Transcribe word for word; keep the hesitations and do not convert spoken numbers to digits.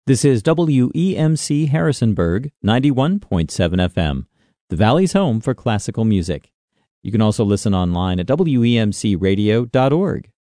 This is W E M C Harrisonburg, ninety-one point seven F M, the Valley's home for classical music. You can also listen online at W E M C radio dot org.